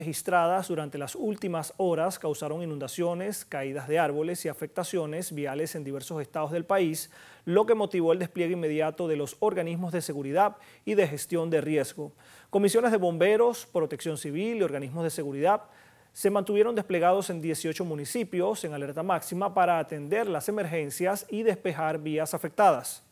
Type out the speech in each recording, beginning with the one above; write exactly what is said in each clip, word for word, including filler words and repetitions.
registradas durante las últimas horas causaron inundaciones, caídas de árboles y afectaciones viales en diversos estados del país, lo que motivó el despliegue inmediato de los organismos de seguridad y de gestión de riesgo. Comisiones de bomberos, protección civil y organismos de seguridad se mantuvieron desplegados en dieciocho municipios en alerta máxima para atender las emergencias y despejar vías afectadas.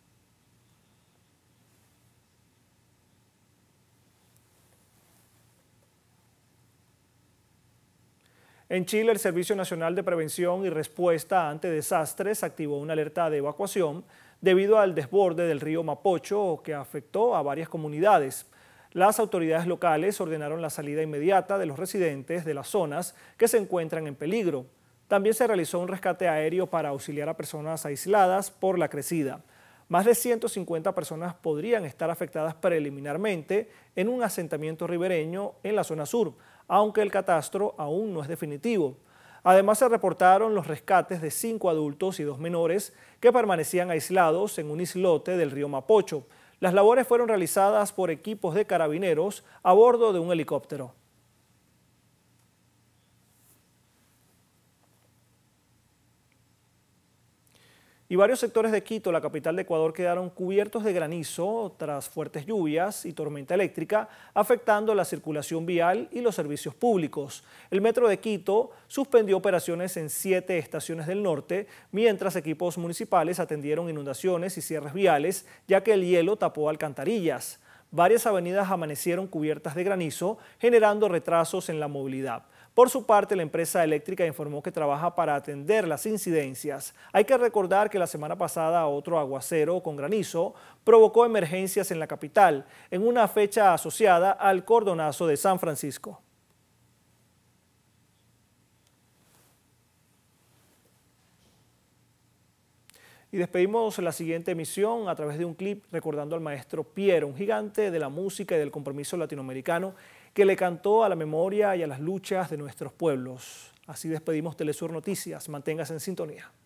En Chile, el Servicio Nacional de Prevención y Respuesta ante Desastres activó una alerta de evacuación debido al desborde del río Mapocho que afectó a varias comunidades. Las autoridades locales ordenaron la salida inmediata de los residentes de las zonas que se encuentran en peligro. También se realizó un rescate aéreo para auxiliar a personas aisladas por la crecida. Más de ciento cincuenta personas podrían estar afectadas preliminarmente en un asentamiento ribereño en la zona sur, aunque el catastro aún no es definitivo. Además, se reportaron los rescates de cinco adultos y dos menores que permanecían aislados en un islote del río Mapocho. Las labores fueron realizadas por equipos de carabineros a bordo de un helicóptero. Y varios sectores de Quito, la capital de Ecuador, quedaron cubiertos de granizo tras fuertes lluvias y tormenta eléctrica, afectando la circulación vial y los servicios públicos. El Metro de Quito suspendió operaciones en siete estaciones del norte, mientras equipos municipales atendieron inundaciones y cierres viales, ya que el hielo tapó alcantarillas. Varias avenidas amanecieron cubiertas de granizo, generando retrasos en la movilidad. Por su parte, la empresa eléctrica informó que trabaja para atender las incidencias. Hay que recordar que la semana pasada otro aguacero con granizo provocó emergencias en la capital, en una fecha asociada al cordonazo de San Francisco. Y despedimos la siguiente emisión a través de un clip recordando al maestro Piero, un gigante de la música y del compromiso latinoamericano que le cantó a la memoria y a las luchas de nuestros pueblos. Así despedimos Telesur Noticias. Manténgase en sintonía.